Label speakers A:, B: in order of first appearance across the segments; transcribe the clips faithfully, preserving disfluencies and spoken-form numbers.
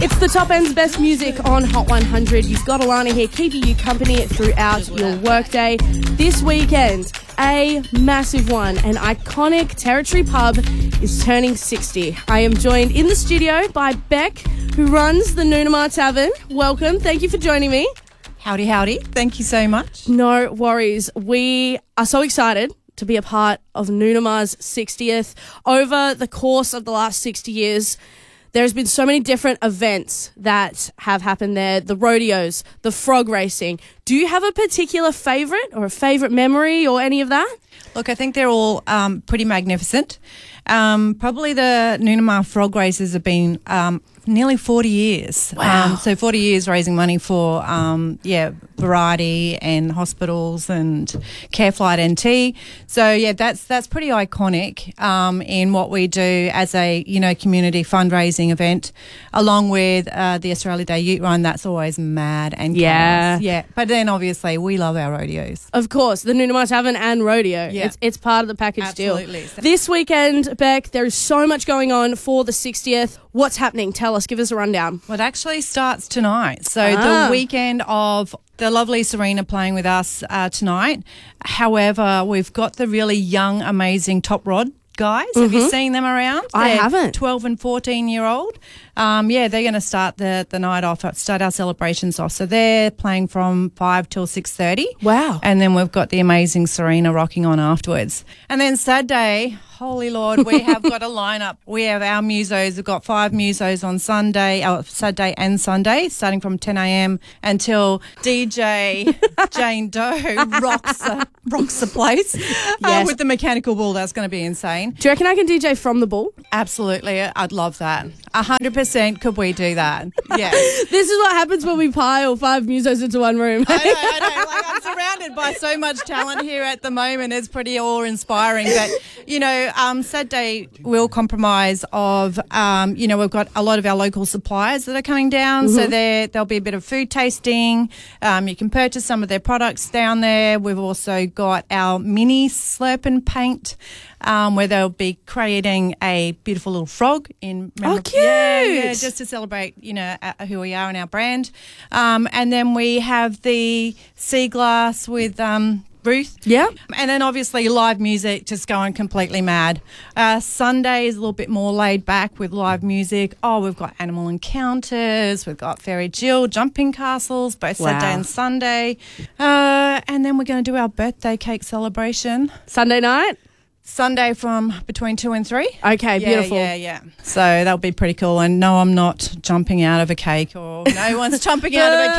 A: It's the top end's best music on Hot one hundred. You've got Alana here keeping you company throughout your workday. This weekend, a massive one, an iconic Territory pub is turning sixty. I am joined in the studio by Beck, who runs the Noonamar Tavern. Welcome. Thank you for joining me.
B: Howdy, howdy. Thank you so much.
A: No worries. We are so excited to be a part of Noonamar's sixtieth. Over the course of the last sixty years, there's been so many different events that have happened there. The rodeos, the frog racing. Do you have a particular favourite or a favourite memory or any of that?
B: Look, I think they're all um, pretty magnificent. Um, probably the Noonamar frog races have been um, nearly forty years.
A: Wow.
B: Um, so forty years raising money for, um, yeah, Variety and hospitals and Careflight N T. So, yeah, that's that's pretty iconic um, in what we do as a, you know, community fundraising event, along with uh, the Australia Day Ute Run. That's always mad and
A: Yeah.
B: chaos. Yeah. But then, obviously, we love our rodeos.
A: Of course, the Noonamar Tavern and rodeo.
B: Yeah.
A: It's, it's part of the package
B: Absolutely.
A: deal. This weekend, Beck, there is so much going on for the sixtieth. What's happening? Tell us. Give us a rundown.
B: Well, it actually starts tonight. So
A: Ah.
B: the weekend of the lovely Serena playing with us uh, tonight. However, we've got the really young, amazing Top Rod guys. Have you seen them around?
A: I
B: They're
A: haven't.
B: twelve and fourteen year old. Um, yeah, they're going to start the, the night off, start our celebrations off. So they're playing from five till six thirty.
A: Wow.
B: And then we've got the amazing Serena rocking on afterwards. And then Saturday, holy Lord, we have got a lineup. We have our musos. We've got five musos on Sunday, uh, Saturday and Sunday, starting from ten a.m. until D J Jane Doe rocks, uh, rocks the place uh,
A: Yes.
B: with the mechanical bull. That's going to be insane.
A: Do you reckon I can D J from the bull?
B: Absolutely. I'd love that. A hundred percent could we do that? Yeah.
A: This is what happens when we pile five musos into one room.
B: I know, I know. Like, I'm surrounded by so much talent here at the moment. It's pretty awe-inspiring. But, you know, um, Saturday will compromise of, um, you know, we've got a lot of our local suppliers that are coming down. So there, there'll be a bit of food tasting. Um, you can purchase some of their products down there. We've also got our mini slurp and paint, um, where they'll be creating a beautiful little frog in
A: Oh,
B: memor-
A: cute.
B: Yeah, yeah, just to celebrate, you know, uh, who we are and our brand. Um, and then we have the sea glass with um, Ruth.
A: Yeah.
B: And then obviously live music, just going completely mad. Uh, Sunday is a little bit more laid back with live music. Oh, we've got animal encounters. We've got Fairy Jill, jumping castles, both
A: Wow.
B: Saturday and Sunday. Uh, and then we're going to do our birthday cake celebration.
A: Sunday night?
B: Sunday from between two and three.
A: Okay,
B: Yeah,
A: beautiful.
B: Yeah, yeah. So that'll be pretty cool. And no, I'm not jumping out of a cake, or no one's jumping out of a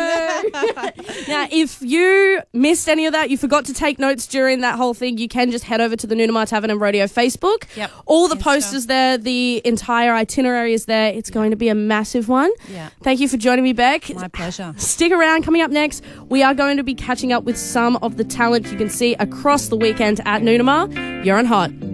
B: cake.
A: Now, if you missed any of that, you forgot to take notes during that whole thing, you can just head over to the Noonamar Tavern and Rodeo Facebook.
B: Yep.
A: All the
B: Insta.
A: posters there, the entire itinerary is there. It's going to be a massive one.
B: Yeah.
A: Thank you for joining me, Beck.
B: My pleasure.
A: Stick around. Coming up next, we are going to be catching up with some of the talent you can see across the weekend at Noonamar. You're on Hot.